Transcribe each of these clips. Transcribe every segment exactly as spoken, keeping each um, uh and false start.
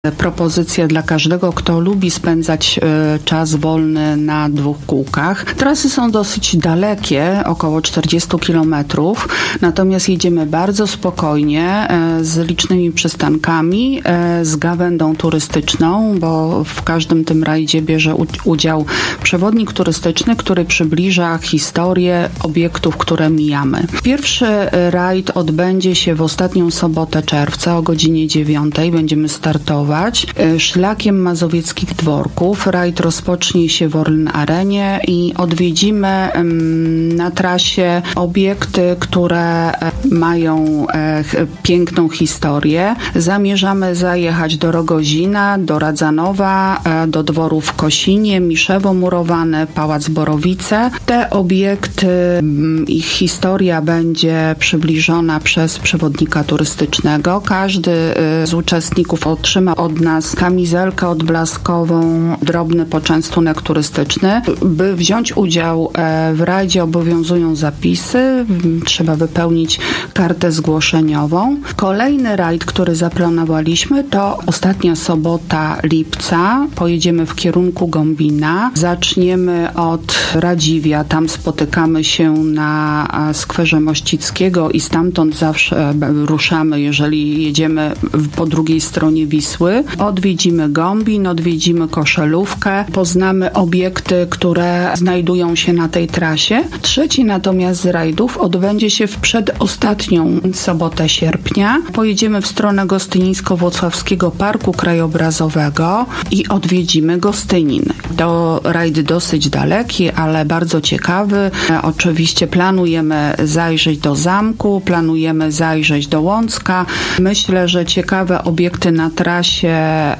propozycja dla każdego, kto lubi spędzać czas wolny na dwóch kółkach. Trasy są dosyć dalekie, około czterdzieści kilometrów, natomiast jedziemy bardzo spokojnie, z licznymi przystankami, z gawędą turystyczną, bo w każdym tym rajdzie bierze udział przewodnik turystyczny, który przybliża historię obiektów, które mijamy. Pierwszy rajd odbędzie się w ostatnią sobotę czerwca o godzinie dziewiątej. Będziemy startować szlakiem mazowieckich dworków. Rajd rozpocznie się w Orlen Arenie i odwiedzimy na trasie obiekty, które mają piękną historię. Zamierzamy zajechać do Rogozina, do Radzanowa, do dworu w Kosinie, Miszewo Murowane, Pałac Borowice. Te obiekty, ich historia będzie przybliżona przez przewodnika turystycznego. Każdy z uczestników otrzyma od nas kamizelkę odblaskową, drobny poczęstunek turystyczny. By wziąć udział w rajdzie obowiązują zapisy. Trzeba wypełnić kartę zgłoszeniową. Kolejny rajd, który zaplanowaliśmy, to ostatnia sobota lipca. Pojedziemy w kierunku Gombina. Zaczniemy od Radziwia. Tam spotykamy się na skwerze Mościckiego i stamtąd zawsze ruszamy, jeżeli jedziemy po drugiej stronie Wisły. Odwiedzimy Gombin, odwiedzimy Koszelówkę, poznamy obiekty, które znajdują się na tej trasie. Trzeci natomiast z rajdów odbędzie się w przedostatnią sobotę sierpnia. Pojedziemy w stronę Gostynińsko-Włocławskiego Parku Krajobrazowego i odwiedzimy Gostynin. To rajd dosyć daleki, ale bardzo ciekawy. Oczywiście planujemy zajrzeć do zamku, planujemy zajrzeć do Łącka. Myślę, że ciekawe obiekty na trasie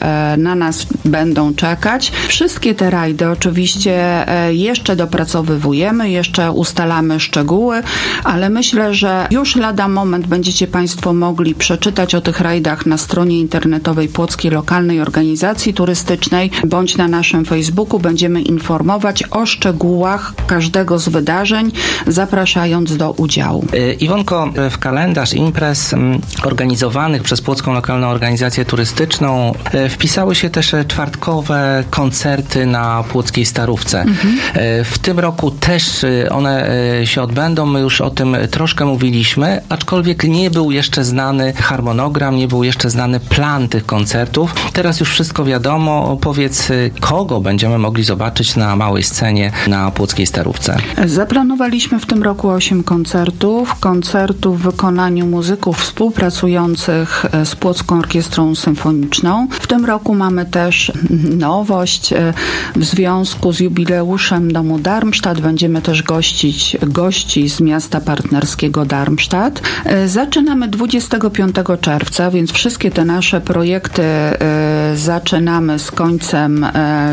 na nas będą czekać. Wszystkie te rajdy oczywiście jeszcze dopracowywujemy, jeszcze ustalamy szczegóły, ale myślę, że już lada moment będziecie Państwo mogli przeczytać o tych rajdach na stronie internetowej Płockiej Lokalnej Organizacji Turystycznej bądź na naszym Facebooku. Będziemy informować o szczegółach każdego z wydarzeń, zapraszając do udziału. Iwonko, w kalendarz imprez organizowanych przez Płocką Lokalną Organizację Turystyczną wpisały się też czwartkowe koncerty na Płockiej Starówce. Mhm. W tym roku też one się odbędą. My już o tym troszkę mówiliśmy, aczkolwiek nie był jeszcze znany harmonogram, nie był jeszcze znany plan tych koncertów. Teraz już wszystko wiadomo. Powiedz, kogo będziemy mogli zobaczyć na małej scenie na Płockiej Starówce? Zaplanowaliśmy w tym roku osiem koncertów. Koncertów w wykonaniu muzyków współpracujących z Płocką Orkiestrą Symfoniczną. W tym roku mamy też nowość. W związku z jubileuszem Domu Darmstadt będziemy też gościć gości z miasta partnerskiego Darmstadt. Zaczynamy dwudziestego piątego czerwca, więc wszystkie te nasze projekty zaczynamy z końcem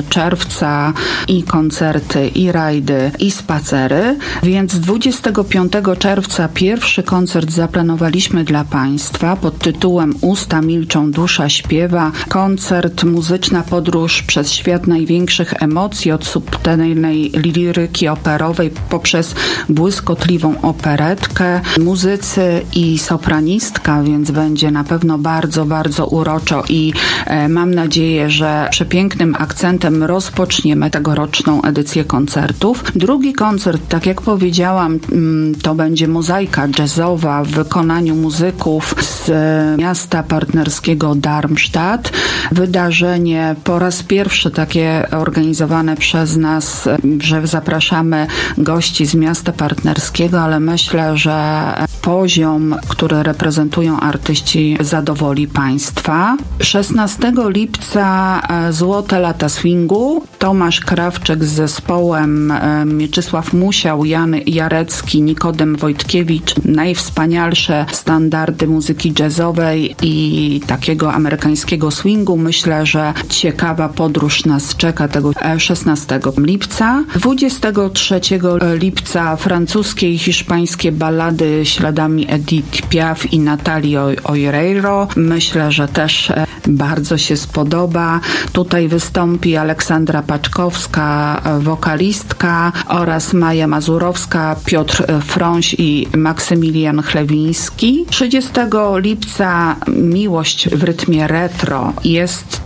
czerwca i koncerty, i rajdy, i spacery. Więc dwudziestego piątego czerwca pierwszy koncert zaplanowaliśmy dla Państwa pod tytułem Usta milczą, dusza śpiewa. Koncert Muzyczna podróż przez świat największych emocji, od subtelnej liryki operowej poprzez błyskotliwą operetkę. Muzycy i sopranistka, więc będzie na pewno bardzo, bardzo uroczo i e, mam nadzieję, że przepięknym akcentem rozpoczniemy tegoroczną edycję koncertów. Drugi koncert, tak jak powiedziałam, to będzie mozaika jazzowa w wykonaniu muzyków z miasta partnerskiego Darmstadt. Wydarzenie po raz pierwszy takie organizowane przez nas, że zapraszamy gości z miasta partnerskiego, ale myślę, że poziom, który reprezentują artyści, zadowoli Państwa. szesnastego lipca Złote lata swingu. Tomasz Krawczyk z zespołem, Mieczysław Musiał, Jan Jarecki, Nikodem Wojtkiewicz. Najwspanialsze standardy muzyki jazzowej i takiego amerykańskiego swingu. Myślę, że ciekawa podróż nas czeka tego szesnastego lipca. dwudziestego trzeciego lipca francuskie i hiszpańskie ballady śladami Edith Piaf i Natalii Oreiro. Myślę, że też bardzo się spodoba. Tutaj wystąpi Aleksandra Paczkowska, wokalistka, oraz Maja Mazurowska, Piotr Frąś i Maksymilian Chlewiński. trzydziestego lipca Miłość w rytmie retro jest